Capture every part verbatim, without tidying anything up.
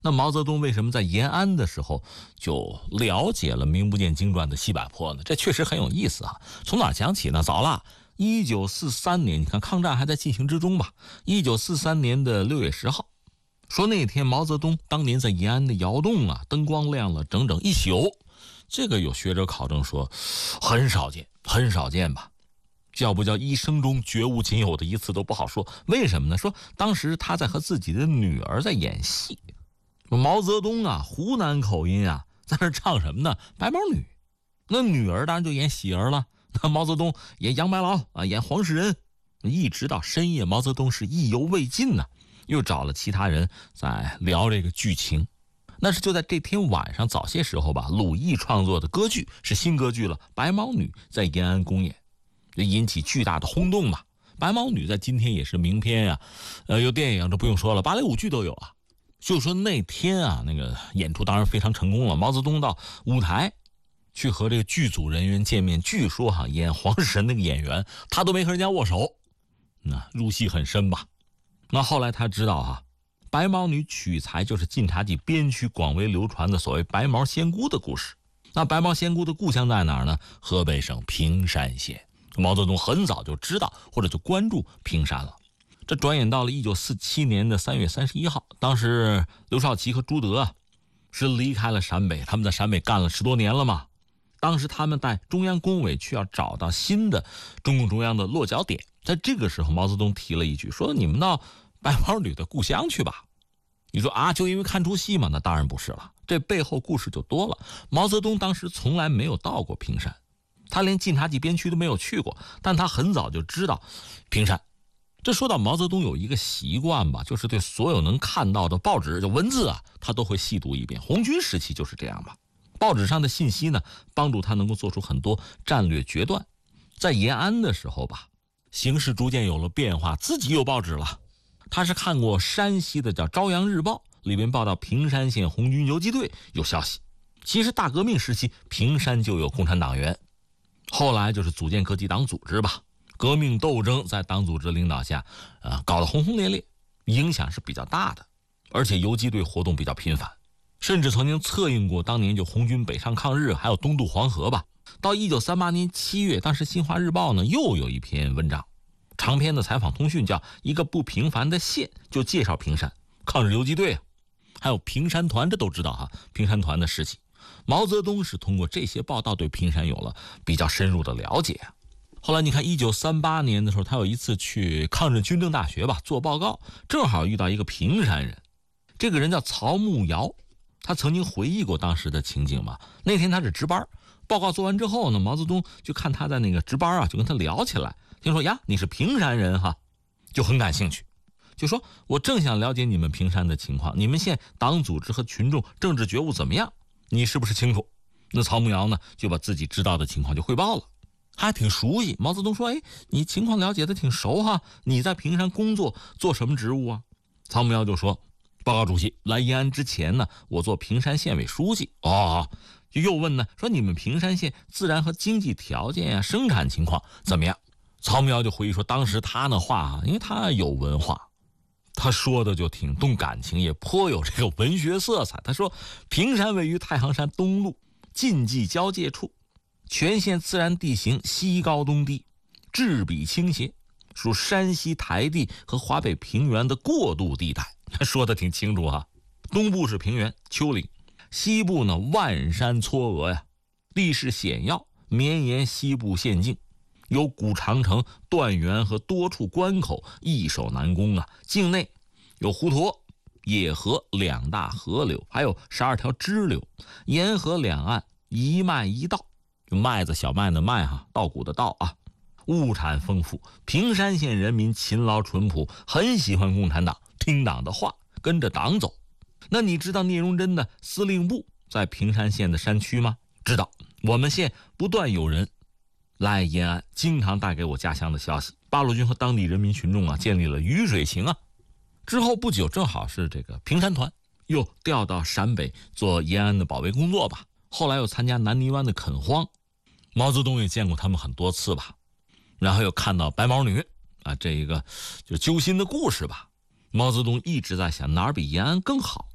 那毛泽东为什么在延安的时候就了解了名不见经传的西柏坡呢？这确实很有意思啊。从哪讲起呢？早了，一九四三年，你看抗战还在进行之中吧。一九四三年的六月十号，说那天毛泽东当年在延安的窑洞啊，灯光亮了整整一宿。这个有学者考证说，很少见，很少见吧。叫不叫一生中绝无仅有的一次都不好说。为什么呢？说当时他在和自己的女儿在演戏。毛泽东啊，湖南口音啊，在那唱什么呢？白毛女。那女儿当然就演喜儿了。那毛泽东演杨白劳啊，演黄世仁。一直到深夜，毛泽东是意犹未尽呢、啊，又找了其他人在聊这个剧情。那是就在这天晚上早些时候吧，鲁艺创作的歌剧是新歌剧了，《白毛女》在延安公演，引起巨大的轰动嘛。白毛女在今天也是名片呀、啊，呃，有电影这不用说了，芭蕾舞剧都有啊。就说那天啊，那个演出当然非常成功了。毛泽东到舞台去和这个剧组人员见面，据说哈、啊，演黄世仁那个演员他都没和人家握手，那入戏很深吧。那后来他知道哈、啊，白毛女取材就是晋察冀边区广为流传的所谓白毛仙姑的故事。那白毛仙姑的故乡在哪儿呢？河北省平山县。毛泽东很早就知道或者就关注平山了。这转眼到了一九四七年的三月三十一号，当时刘少奇和朱德啊是离开了陕北，他们在陕北干了十多年了嘛。当时他们带中央工委去要找到新的中共中央的落脚点，在这个时候毛泽东提了一句，说你们到白毛女的故乡去吧。你说啊，就因为看出戏嘛？那当然不是了，这背后故事就多了。毛泽东当时从来没有到过平山，他连晋察冀边区都没有去过，但他很早就知道平山。这说到毛泽东有一个习惯吧，就是对所有能看到的报纸就文字啊，他都会细读一遍。红军时期就是这样吧，报纸上的信息呢，帮助他能够做出很多战略决断。在延安的时候吧，形势逐渐有了变化，自己有报纸了。他是看过山西的叫《朝阳日报》，里面报道平山县红军游击队有消息。其实大革命时期平山就有共产党员，后来就是组建各级党组织吧。革命斗争在党组织领导下，呃，搞得轰轰烈烈，影响是比较大的，而且游击队活动比较频繁，甚至曾经策应过当年就红军北上抗日，还有东渡黄河吧。到一九三八年七月，当时《新华日报》呢又有一篇文章，长篇的采访通讯，叫《一个不平凡的县》，就介绍平山抗日游击队啊，还有平山团，这都知道哈，平山团的事情。毛泽东是通过这些报道对平山有了比较深入的了解啊。后来你看一九三八年的时候，他有一次去抗日军政大学吧做报告，正好遇到一个平山人，这个人叫曹木尧，他曾经回忆过当时的情景嘛。那天他是值班，报告做完之后呢，毛泽东就看他在那个值班啊，就跟他聊起来，听说呀你是平山人哈，就很感兴趣，就说我正想了解你们平山的情况，你们现党组织和群众政治觉悟怎么样，你是不是清楚？那曹木尧呢就把自己知道的情况就汇报了，还挺熟悉。毛泽东说，哎，你情况了解的挺熟哈，你在平山工作做什么职务啊？曹木尧就说，报告主席，来延安之前呢，我做平山县委书记。哦，就又问呢，说你们平山县自然和经济条件啊，生产情况怎么样？曹木尧就回忆说，当时他那话啊，因为他有文化，他说的就挺动感情，也颇有这个文学色彩。他说，平山位于太行山东麓晋冀交界处，全县自然地形西高东低，质比倾斜，属山西台地和华北平原的过渡地带。说的挺清楚哈，东部是平原丘陵，西部呢万山嵯峨呀，地势险要，绵延西部县境，有古长城、断垣和多处关口，易守难攻啊。境内有滹沱、野河两大河流，还有十二条支流，沿河两岸一麦一稻，就麦子小麦的麦哈，稻谷的稻啊，物产丰富。平山县人民勤劳淳朴，很喜欢共产党，听党的话，跟着党走。那你知道聂荣臻的司令部在平山县的山区吗？知道。我们县不断有人来延安，经常带给我家乡的消息。八路军和当地人民群众啊，建立了鱼水情啊。之后不久，正好是这个平山团又调到陕北做延安的保卫工作吧。后来又参加南泥湾的垦荒，毛泽东也见过他们很多次吧。然后又看到白毛女啊，这一个就揪心的故事吧。毛泽东一直在想哪儿比延安更好。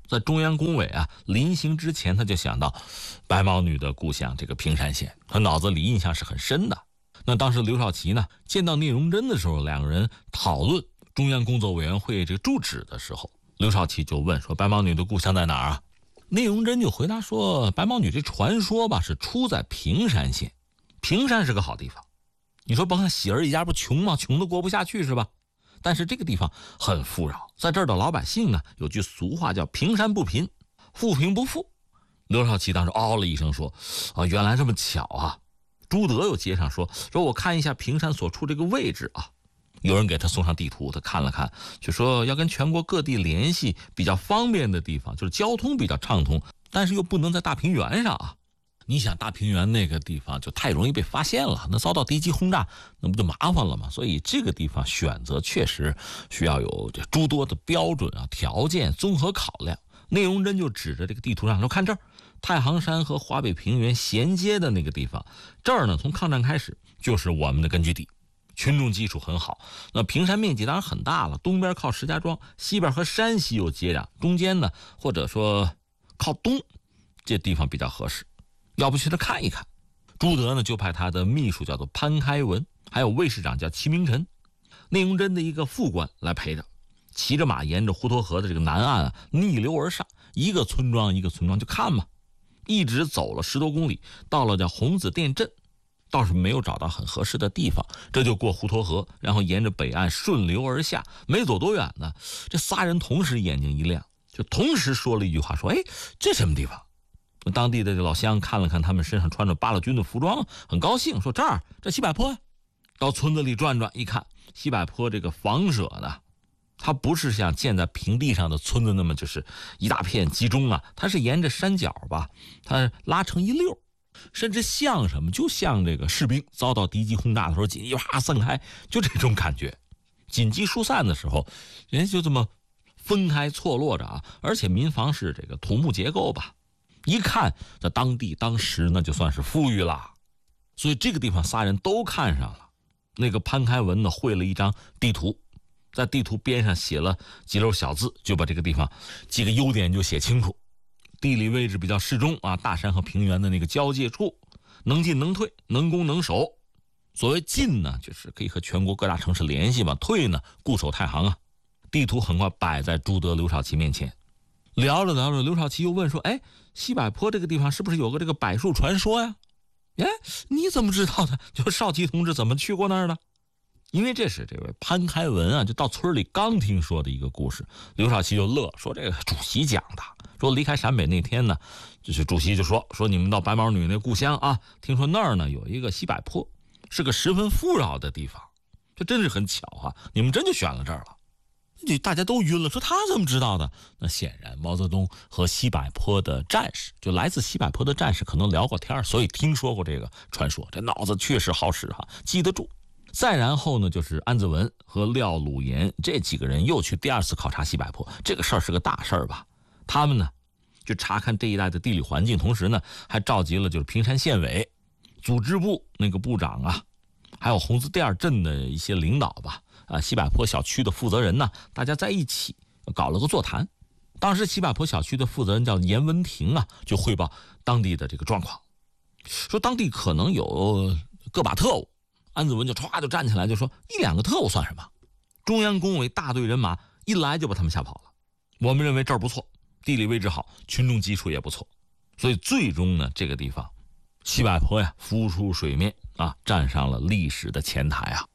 在中央工委啊临行之前，他就想到白毛女的故乡这个平山县，他脑子里印象是很深的。那当时刘少奇呢见到聂荣臻的时候，两个人讨论中央工作委员会这个住址的时候，刘少奇就问说白毛女的故乡在哪儿啊？聂荣臻就回答说，白毛女这传说吧是出在平山县，平山是个好地方。你说甭看喜儿一家不穷吗？穷得过不下去是吧？但是这个地方很富饶，在这儿的老百姓呢有句俗话叫平山不贫，富平不富。刘少奇当时嗷了一声说，啊，原来这么巧啊。朱德又接上说，说我看一下平山所处这个位置啊。有人给他送上地图，他看了看，就说要跟全国各地联系比较方便的地方，就是交通比较畅通，但是又不能在大平原上啊。你想大平原那个地方就太容易被发现了，那遭到敌机轰炸，那不就麻烦了吗？所以这个地方选择确实需要有这诸多的标准啊、条件综合考量。聂荣臻就指着这个地图上说，看这儿，太行山和华北平原衔接的那个地方，这儿呢从抗战开始就是我们的根据地，群众基础很好。那平山面积当然很大了，东边靠石家庄，西边和山西又接壤，中间呢或者说靠东，这地方比较合适。要不去那看一看。朱德呢就派他的秘书叫做潘开文，还有卫士长叫齐明臣，聂荣臻的一个副官来陪着，骑着马沿着滹沱河的这个南岸啊逆流而上，一个村庄一个村庄就看嘛，一直走了十多公里，到了叫红子店镇，倒是没有找到很合适的地方，这就过滹沱河，然后沿着北岸顺流而下。没走多远呢，这仨人同时眼睛一亮，就同时说了一句话，说，哎，这什么地方？当地的老乡看了看他们身上穿着八路军的服装，很高兴，说这儿这西柏坡呀。到村子里转转一看，西柏坡这个房舍呢，它不是像建在平地上的村子那么就是一大片集中啊，它是沿着山脚吧，它拉成一溜，甚至像什么，就像这个士兵遭到敌机轰炸的时候紧急啪散开，就这种感觉。紧急疏散的时候，人家就这么分开错落着啊，而且民房是这个土木结构吧。一看在当地当时那就算是富裕了，所以这个地方仨人都看上了。那个潘开文呢绘了一张地图，在地图边上写了几溜小字，就把这个地方几个优点就写清楚。地理位置比较适中啊，大山和平原的那个交界处，能进能退，能攻能守。所谓进呢就是可以和全国各大城市联系嘛，退呢固守太行啊。地图很快摆在朱德刘少奇面前，聊着聊着，刘少奇又问说，哎，西柏坡这个地方是不是有个这个柏树传说呀？哎，你怎么知道的？就少奇同志怎么去过那儿的？因为这是这位潘开文啊，就到村里刚听说的一个故事。刘少奇就乐说，这个主席讲的，说离开陕北那天呢，就是主席就说说你们到白毛女那故乡啊，听说那儿呢有一个西柏坡，是个十分富饶的地方，这真是很巧啊，你们真就选了这儿了。大家都晕了，说他怎么知道的？那显然毛泽东和西柏坡的战士，就来自西柏坡的战士可能聊过天，所以听说过这个传说，这脑子确实好使哈，记得住。再然后呢，就是安子文和廖鲁岩这几个人又去第二次考察西柏坡，这个事儿是个大事儿吧？他们呢就查看这一带的地理环境，同时呢还召集了就是平山县委、组织部那个部长啊，还有红子店镇的一些领导吧。啊，西柏坡小区的负责人呢，大家在一起搞了个座谈。当时西柏坡小区的负责人叫严文亭啊，就汇报当地的这个状况，说当地可能有个把特务。安子文就唰就站起来就说，一两个特务算什么？中央工委大队人马一来就把他们吓跑了。我们认为这儿不错，地理位置好，群众基础也不错，所以最终呢，这个地方西柏坡呀浮出水面啊，站上了历史的前台啊。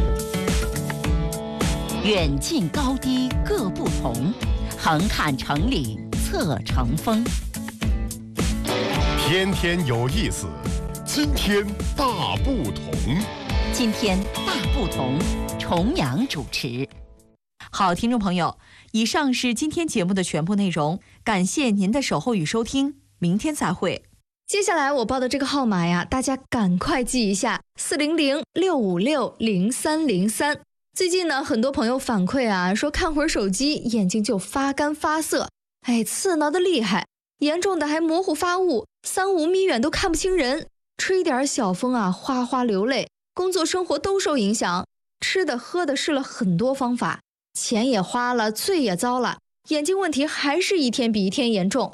远近高低各不同，横看成岭侧成峰。 天天有意思，今天大不同。 今天大不同，重阳主持。 好，听众朋友，以上是今天节目的全部内容，感谢您的守候与收听，明天再会。 接下来我报的这个号码呀，大家赶快记一下：四零零六五六零三零三。最近呢，很多朋友反馈啊，说看会儿手机眼睛就发干发涩，哎，刺挠的厉害，严重的还模糊发雾，三五米远都看不清人，吹点小风啊，哗哗流泪，工作生活都受影响。吃的喝的试了很多方法，钱也花了，罪也遭了， 眼睛问题还是一天比一天严重。